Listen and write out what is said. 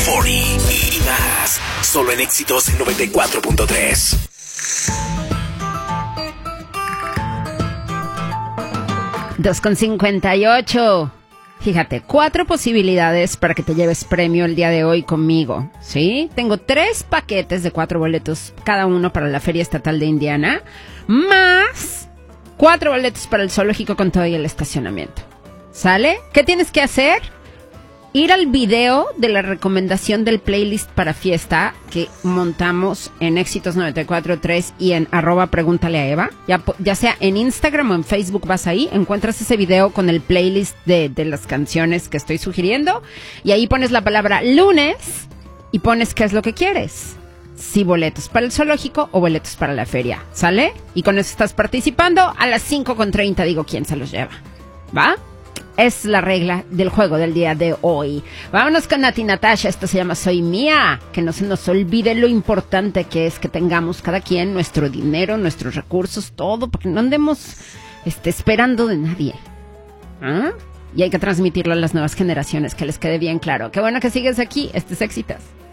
40 y más. Solo en Éxitos 94.3. $2.58. Fíjate, 4 posibilidades para que te lleves premio el día de hoy conmigo, ¿sí? Tengo 3 paquetes de 4 boletos, cada uno para la Feria Estatal de Indiana, más 4 boletos para el zoológico con todo y el estacionamiento. ¿Sale? ¿Qué tienes que hacer? Ir al video de la recomendación del playlist para fiesta que montamos en Éxitos 94.3 y en @pregúntale a Eva. Ya sea en Instagram o en Facebook, vas ahí, encuentras ese video con el playlist de las canciones que estoy sugiriendo y ahí pones la palabra lunes y pones qué es lo que quieres. Si boletos para el zoológico o boletos para la feria, ¿sale? Y con eso estás participando. A las 5:30 digo quién se los lleva, ¿va? Es la regla del juego del día de hoy. Vámonos con Nati Natasha. Esto se llama Soy Mía. Que no se nos olvide lo importante que es que tengamos cada quien nuestro dinero, nuestros recursos, todo, porque no andemos esperando de nadie. ¿Ah? Y hay que transmitirlo a las nuevas generaciones, que les quede bien claro. Qué bueno que sigues aquí. Este es Éxitos.